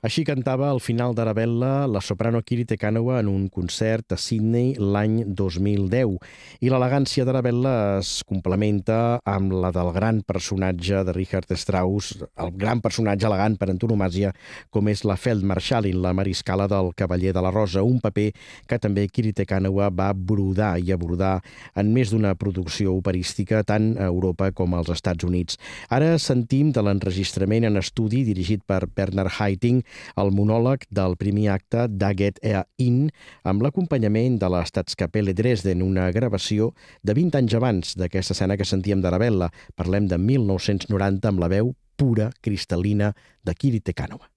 Així cantava al final d'Arabella la soprano Kiri Te Kanawa en un concert a Sydney l'any 2010. I l'elegància d'Arabella es complementa amb la del gran personatge de Richard Strauss, el gran personatge elegant per antonomàsia, com és la Feldmarschallin, la mariscala del Cavaller de la Rosa, un paper que també Kiri Te Kanawa va brodar i abordar en més d'una producció operística tant a Europa com als Estats Units. Ara sentim de l'enregistrament en estudi dirigit per Bernard Haitink el monòleg del primer acte d'Aget In amb l'acompanyament de la Staatskapelle Dresden, una gravació de 20 anys abans d'aquesta escena que sentíem d'Arabella. Parlem de 1990 amb la veu pura, cristal·lina de Kiri Te Kanawa.